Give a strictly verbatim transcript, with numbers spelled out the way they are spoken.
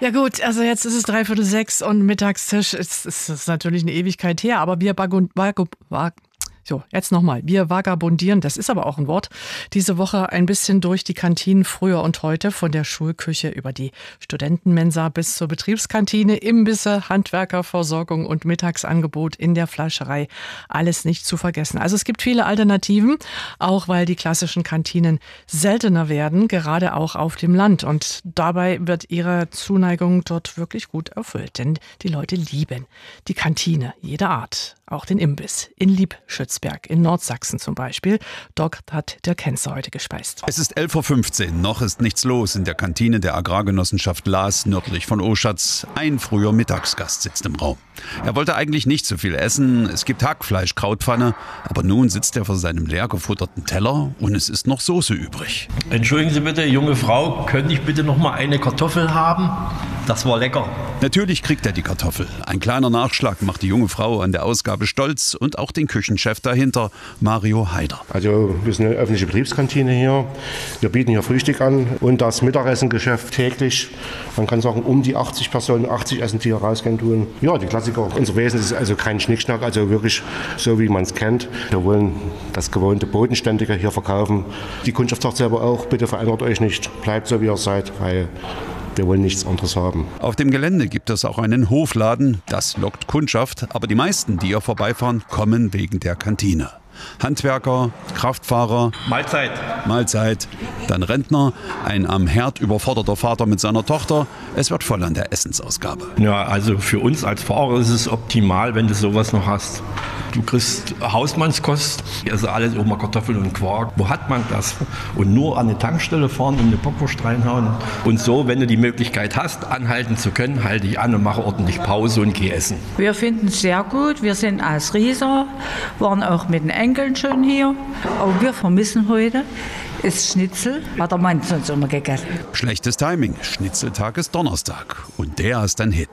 Ja gut, also jetzt ist es dreiviertel sechs und Mittagstisch ist, ist, ist natürlich eine Ewigkeit her, aber wir bagun, bagun, bagun, So, jetzt nochmal. Wir vagabundieren, das ist aber auch ein Wort, diese Woche ein bisschen durch die Kantinen früher und heute, von der Schulküche über die Studentenmensa bis zur Betriebskantine, Imbisse, Handwerkerversorgung und Mittagsangebot in der Fleischerei. Alles nicht zu vergessen. Also es gibt viele Alternativen, auch weil die klassischen Kantinen seltener werden, gerade auch auf dem Land. Und dabei wird ihre Zuneigung dort wirklich gut erfüllt, denn die Leute lieben die Kantine jeder Art. Auch den Imbiss in Liebschützberg in Nordsachsen zum Beispiel. Dort hat der Kenzer heute gespeist. Es ist elf Uhr fünfzehn, noch ist nichts los in der Kantine der Agrargenossenschaft Laas nördlich von Oschatz. Ein früher Mittagsgast sitzt im Raum. Er wollte eigentlich nicht so viel essen. Es gibt Hackfleisch, Krautpfanne. Aber nun sitzt er vor seinem leer gefutterten Teller und es ist noch Soße übrig. Entschuldigen Sie bitte, junge Frau, könnte ich bitte noch mal eine Kartoffel haben? Das war lecker. Natürlich kriegt er die Kartoffel. Ein kleiner Nachschlag macht die junge Frau an der Ausgabe stolz und auch den Küchenchef dahinter, Mario Heider. Also wir sind eine öffentliche Betriebskantine hier. Wir bieten hier Frühstück an und das Mittagessengeschäft täglich. Man kann sagen, um die achtzig Personen, achtzig Essen, die hier rausgehen tun. Ja, die Klassiker. Unser Wesen ist also kein Schnickschnack, also wirklich so, wie man es kennt. Wir wollen das gewohnte Bodenständige hier verkaufen. Die Kundschaft sagt selber auch, bitte verändert euch nicht, bleibt so, wie ihr seid, weil wir wollen nichts anderes haben. Auf dem Gelände gibt es auch einen Hofladen. Das lockt Kundschaft. Aber die meisten, die hier vorbeifahren, kommen wegen der Kantine. Handwerker, Kraftfahrer, Mahlzeit. Mahlzeit, dann Rentner, ein am Herd überforderter Vater mit seiner Tochter. Es wird voll an der Essensausgabe. Ja, also für uns als Fahrer ist es optimal, wenn du sowas noch hast. Du kriegst Hausmannskost, also alles immer Kartoffeln und Quark. Wo hat man das? Und nur an eine Tankstelle fahren und eine Bockwurst reinhauen. Und so, wenn du die Möglichkeit hast, anhalten zu können, halte ich an und mache ordentlich Pause und gehe essen. Wir finden es sehr gut. Wir sind aus Riesa, waren auch mit den Enkeln schon hier. Aber wir vermissen heute ist Schnitzel, hat der Mann sonst immer gegessen. Schlechtes Timing. Schnitzeltag ist Donnerstag. Und der ist ein Hit.